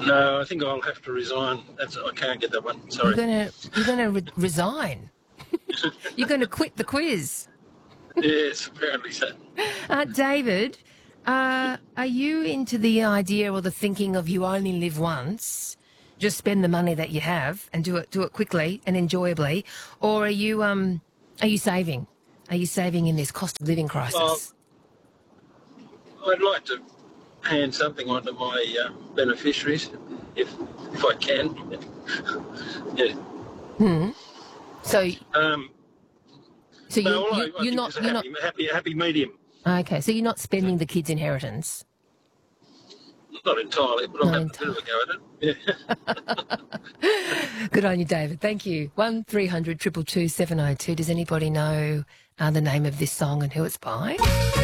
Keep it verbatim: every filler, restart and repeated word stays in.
No, I think I'll have to resign. That's I can't get that one. Sorry. You're gonna you're gonna re- resign. You're gonna quit the quiz. Yes, apparently so. Uh, David, uh, are you into the idea or the thinking of you only live once? Just spend the money that you have and do it do it quickly and enjoyably, or are you um are you saving? Are you saving in this cost of living crisis? Well, I'd like to hand something on to my uh, beneficiaries, if if I can. Yeah. Hmm. So, Um, so you, no, all I, you, I you're think not is a you're happy, not happy, happy medium. okay. So you're not spending the kids' inheritance. Not entirely, but I'll Not have a bit of a go at it. Yeah. Good on you, David. Thank you. One three hundred two two two seven oh two. Does anybody know uh, the name of this song and who it's by?